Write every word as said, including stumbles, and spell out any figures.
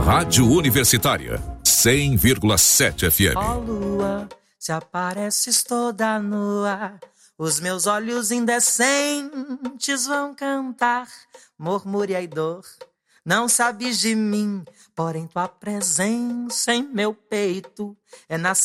Rádio Universitária, cem vírgula sete F M. Ó lua, se apareces toda nua, os meus olhos indecentes vão cantar, murmúria e dor. Não sabes de mim, porém tua presença em meu peito é na